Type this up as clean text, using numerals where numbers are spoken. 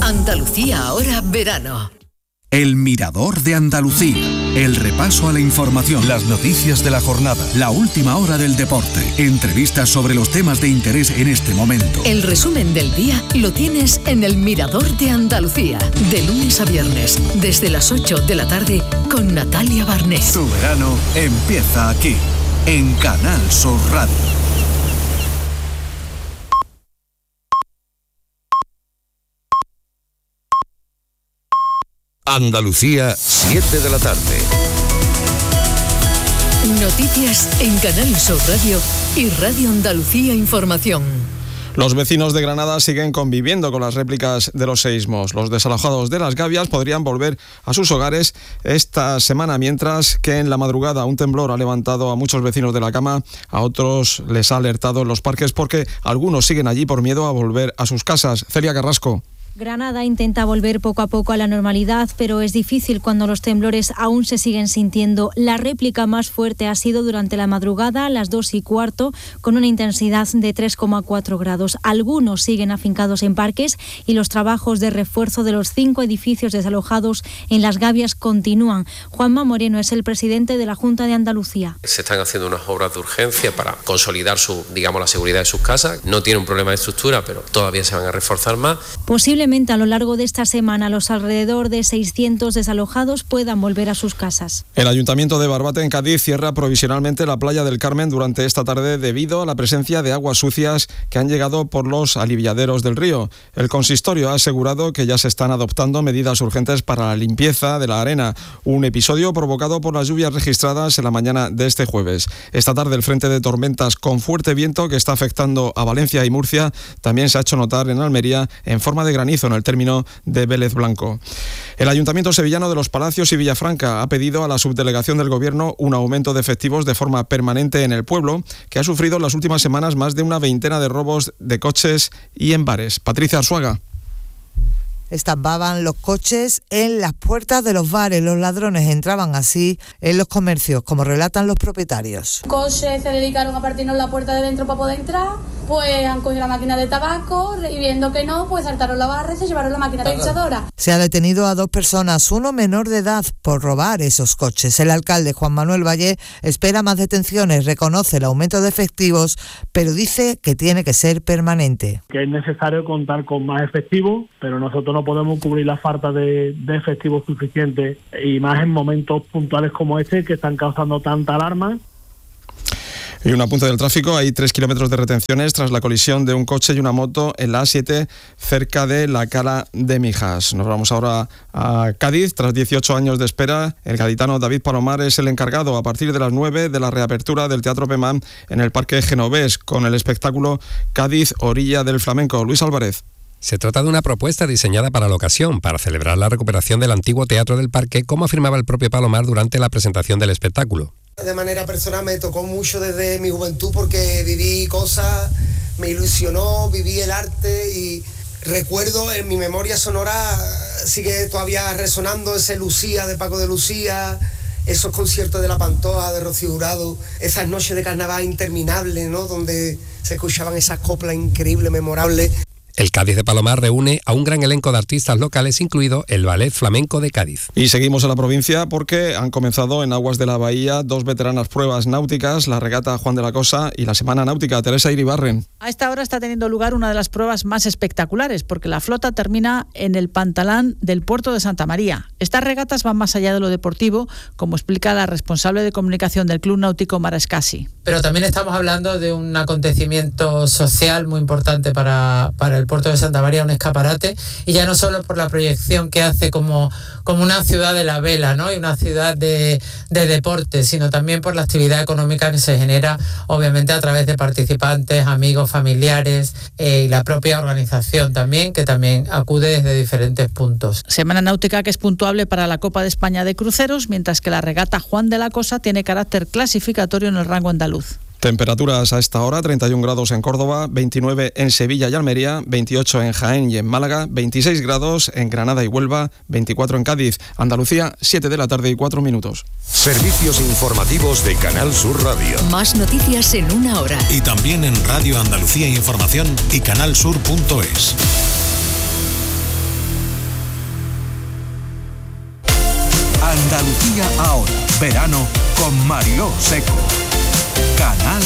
Andalucía ahora verano. El Mirador de Andalucía. El repaso a la información, las noticias de la jornada, la última hora del deporte, entrevistas sobre los temas de interés en este momento. El resumen del día lo tienes en El Mirador de Andalucía, de lunes a viernes, desde las 8 de la tarde, con Natalia Barnés. Tu verano empieza aquí, en Canal Sur Radio. Andalucía, 7 de la tarde. Noticias en Canal Sur Radio y Radio Andalucía Información. Los vecinos de Granada siguen conviviendo con las réplicas de los seísmos. Los desalojados de Las Gavias podrían volver a sus hogares esta semana, mientras que en la madrugada un temblor ha levantado a muchos vecinos de la cama. A otros les ha alertado en los parques porque algunos siguen allí por miedo a volver a sus casas. Celia Carrasco. Granada intenta volver poco a poco a la normalidad, pero es difícil cuando los temblores aún se siguen sintiendo. La réplica más fuerte ha sido durante la madrugada, a las 2:15, con una intensidad de 3,4 grados. Algunos siguen afincados en parques y los trabajos de refuerzo de los 5 edificios desalojados en Las Gavias continúan. Juanma Moreno es el presidente de la Junta de Andalucía. Se están haciendo unas obras de urgencia para consolidar la seguridad de sus casas. No tiene un problema de estructura, pero todavía se van a reforzar más. Posiblemente a lo largo de esta semana los alrededor de 600 desalojados puedan volver a sus casas. El Ayuntamiento de Barbate, en Cádiz, cierra provisionalmente la playa del Carmen durante esta tarde debido a la presencia de aguas sucias que han llegado por los aliviaderos del río. El consistorio ha asegurado que ya se están adoptando medidas urgentes para la limpieza de la arena, un episodio provocado por las lluvias registradas en la mañana de este jueves. Esta tarde el frente de tormentas con fuerte viento que está afectando a Valencia y Murcia también se ha hecho notar en Almería en forma de granizo en el término de Vélez Blanco. El Ayuntamiento sevillano de Los Palacios y Villafranca ha pedido a la subdelegación del Gobierno un aumento de efectivos de forma permanente en el pueblo, que ha sufrido en las últimas semanas más de una veintena de robos de coches y en bares. Patricia Arzuaga. Estampaban los coches en las puertas de los bares. Los ladrones entraban así en los comercios, como relatan los propietarios. Coches se dedicaron a partirnos la puerta de dentro para poder entrar, pues han cogido la máquina de tabaco y viendo que no, pues saltaron la barra y se llevaron la máquina registradora. Se ha detenido a 2 personas, uno menor de edad, por robar esos coches. El alcalde Juan Manuel Valle espera más detenciones, reconoce el aumento de efectivos, pero dice que tiene que ser permanente. Que es necesario contar con más efectivos, pero nosotros no podemos cubrir la falta de efectivos suficientes, y más en momentos puntuales como este que están causando tanta alarma. Y un apunte del tráfico, hay 3 kilómetros de retenciones tras la colisión de un coche y una moto en la A7 cerca de la Cala de Mijas. Nos vamos ahora a Cádiz. Tras 18 años de espera, el gaditano David Palomar es el encargado a partir de las 9 de la reapertura del Teatro Pemán en el Parque Genovés con el espectáculo Cádiz, Orilla del Flamenco. Luis Álvarez. Se trata de una propuesta diseñada para la ocasión, para celebrar la recuperación del antiguo Teatro del Parque, como afirmaba el propio Palomar durante la presentación del espectáculo. De manera personal me tocó mucho desde mi juventud porque viví cosas, me ilusionó, viví el arte y recuerdo en mi memoria sonora, sigue todavía resonando ese Lucía de Paco de Lucía, esos conciertos de La Pantoja, de Rocío Jurado, esas noches de carnaval interminables, ¿no?, donde se escuchaban esas coplas increíbles, memorables. El Cádiz de Palomar reúne a un gran elenco de artistas locales, incluido el Ballet Flamenco de Cádiz. Y seguimos en la provincia porque han comenzado en aguas de la bahía 2 veteranas pruebas náuticas, la regata Juan de la Cosa y la Semana Náutica. Teresa Iribarren. A esta hora está teniendo lugar una de las pruebas más espectaculares porque la flota termina en el pantalán del puerto de Santa María. Estas regatas van más allá de lo deportivo, como explica la responsable de comunicación del Club Náutico Mara Escasi. Pero también estamos hablando de un acontecimiento social muy importante para el puerto de Santa María, un escaparate, y ya no solo por la proyección que hace como una ciudad de la vela, ¿no?, y una ciudad de deporte, sino también por la actividad económica que se genera, obviamente a través de participantes, amigos, familiares y la propia organización también, que también acude desde diferentes puntos. Semana Náutica que es puntuable para la Copa de España de cruceros, mientras que la regata Juan de la Cosa tiene carácter clasificatorio en el rango andaluz. Temperaturas a esta hora, 31 grados en Córdoba, 29 en Sevilla y Almería, 28 en Jaén y en Málaga, 26 grados en Granada y Huelva, 24 en Cádiz. Andalucía, 7 de la tarde y 4 minutos. Servicios informativos de Canal Sur Radio. Más noticias en una hora. Y también en Radio Andalucía Información y canalsur.es. Andalucía ahora. Verano con Mariló Seco. Canal